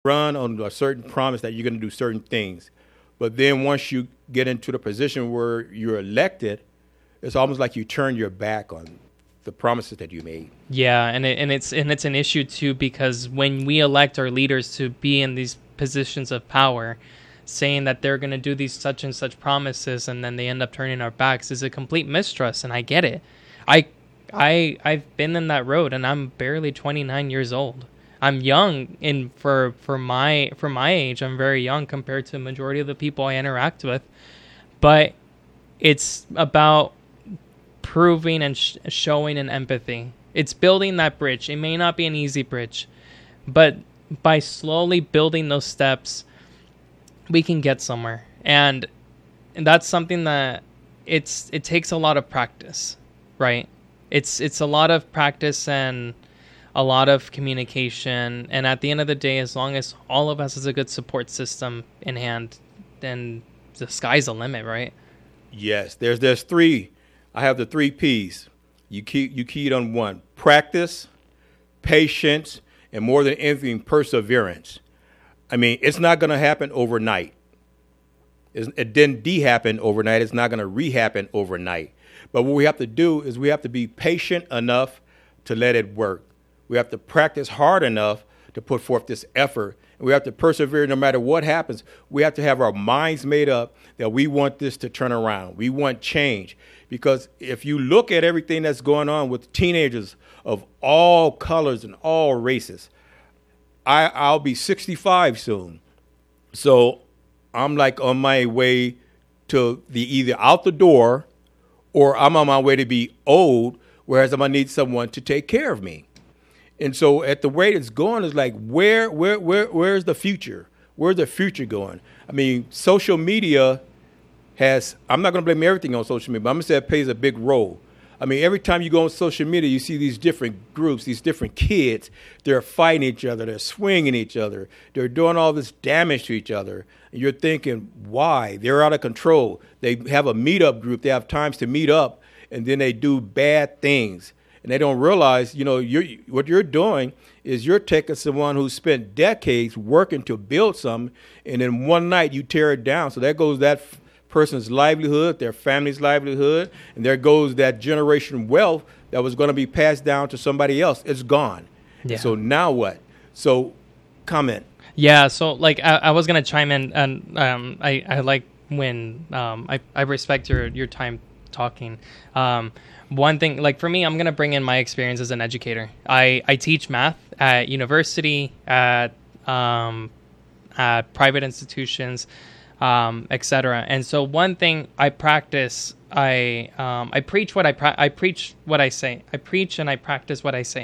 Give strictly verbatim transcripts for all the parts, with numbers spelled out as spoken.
run on a certain promise that you're going to do certain things. But then once you get into the position where you're elected, it's almost like you turn your back on the promises that you made. Yeah, and it, and it's and it's an issue too, because when we elect our leaders to be in these positions of power, saying that they're going to do these such and such promises, and then they end up turning our backs, is a complete mistrust, and I get it. I I I've been in that road, and I'm barely twenty-nine years old. I'm young in for for my for my age. I'm very young compared to the majority of the people I interact with. But it's about proving and sh- showing an empathy. It's building that bridge. It may not be an easy bridge, but by slowly building those steps, we can get somewhere. And, and that's something that it's it takes a lot of practice, right? It's it's a lot of practice and a lot of communication, and at the end of the day, as long as all of us has a good support system in hand, then the sky's the limit, right? Yes, there's there's three. I have the three P's. You key you keyed on one: practice, patience, and more than anything, perseverance. I mean, it's not going to happen overnight. It's, it didn't de-happen overnight. It's not going to re-happen overnight. But what we have to do is we have to be patient enough to let it work. We have to practice hard enough to put forth this effort. And we have to persevere no matter what happens. We have to have our minds made up that we want this to turn around. We want change. Because if you look at everything that's going on with teenagers of all colors and all races, I, I'll be sixty-five soon. So I'm like on my way to the either out the door or I'm on my way to be old, whereas I'm going to need someone to take care of me. And so at the rate it's going, is like, where, where, where, where's the future? Where's the future going? I mean, social media has, I'm not going to blame everything on social media, but I'm going to say it plays a big role. I mean, every time you go on social media, you see these different groups, these different kids. They're fighting each other. They're swinging each other. They're doing all this damage to each other. And you're thinking, why? They're out of control. They have a meetup group. They have times to meet up, and then they do bad things. And they don't realize, you know, you're, what you're doing is you're taking someone who spent decades working to build something, and then one night you tear it down. So there goes that f- person's livelihood, their family's livelihood, and there goes that generation wealth that was going to be passed down to somebody else. It's gone. Yeah. So now what? So comment. Yeah, so like I, I was gonna chime in, and um, I I like when um, I I respect your your time talking. Um, one thing, like for me, I'm gonna bring in my experience as an educator. I I teach math at university, at um, at private institutions, um, et cetera. And so one thing I practice, I um, I preach what I pra- I preach what I say. I preach and I practice what I say.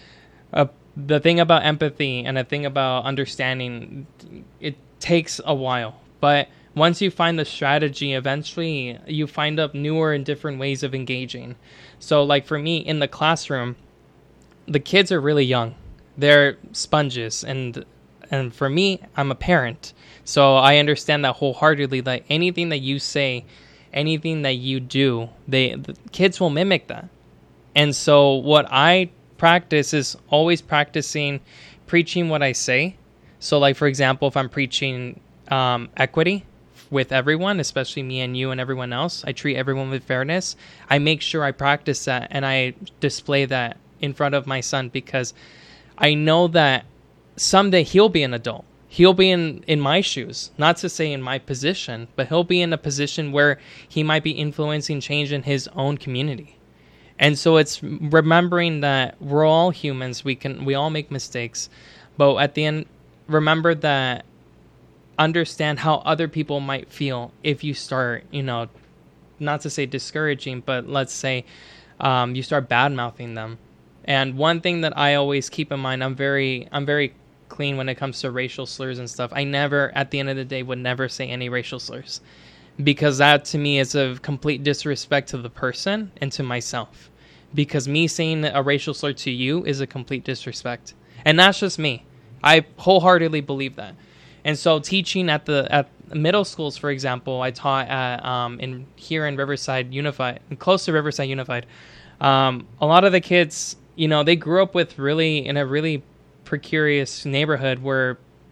Uh, the thing about empathy and the thing about understanding, it takes a while. But once you find the strategy, eventually you find up newer and different ways of engaging. So like for me in the classroom, the kids are really young. They're sponges. And and for me, I'm a parent. So I understand that wholeheartedly, that anything that you say, anything that you do, they the kids will mimic that. And so what I practice is always practicing preaching what I say. So like, for example, if I'm preaching um, equity with everyone, especially me and you and everyone else, I treat everyone with fairness. I make sure I practice that and I display that in front of my son, because I know that someday he'll be an adult. He'll be in, in my shoes, not to say in my position, but he'll be in a position where he might be influencing change in his own community. And so it's remembering that we're all humans. We can, we all make mistakes, but at the end, remember that understand how other people might feel if you start, you know, not to say discouraging, but let's say um, you start bad mouthing them. And one thing that I always keep in mind, I'm very, I'm very clean when it comes to racial slurs and stuff. I never, at the end of the day, would never say any racial slurs, because that to me is a complete disrespect to the person and to myself. Because me saying a racial slur to you is a complete disrespect. And that's just me. I wholeheartedly believe that. And so teaching at the at middle schools, for example, I taught at um in here in Riverside Unified, close to Riverside Unified. Um, a lot of the kids, you know, they grew up with really in a really precarious neighborhood where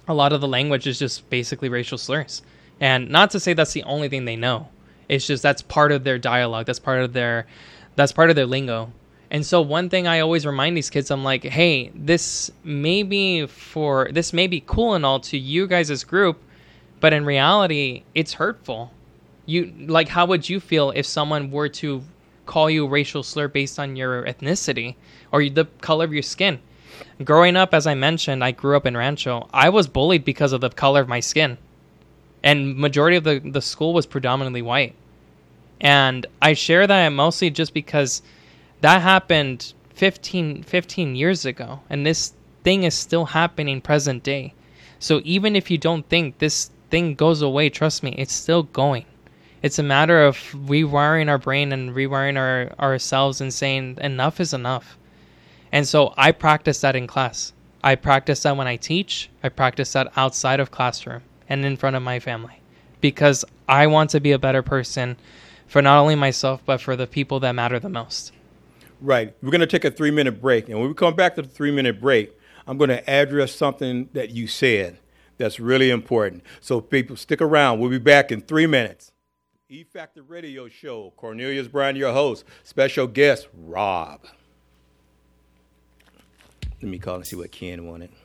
a lot of the language is just basically racial slurs. And not to say that's the only thing they know. It's just that's part of their dialogue. That's part of their that's part of their lingo. And so one thing I always remind these kids, I'm like, hey, this may be for this may be cool and all to you guys as group, but in reality, it's hurtful. You like, how would you feel if someone were to call you a racial slur based on your ethnicity or the color of your skin? Growing up, as I mentioned, I grew up in Rancho. I was bullied because of the color of my skin. And majority of the, the school was predominantly white. And I share that mostly just because that happened fifteen, fifteen years ago. And this thing is still happening present day. So even if you don't think this thing goes away, trust me, it's still going. It's a matter of rewiring our brain and rewiring our ourselves and saying enough is enough. And so I practice that in class. I practice that when I teach. I practice that outside of classroom and in front of my family, because I want to be a better person for not only myself, but for the people that matter the most. Right. We're going to take a three-minute break. And when we come back to the three-minute break, I'm going to address something that you said that's really important. So people, stick around. We'll be back in three minutes. E-Factor Radio Show. Cornelius Brown, your host. Special guest, Rob. Let me call and see what Ken wanted.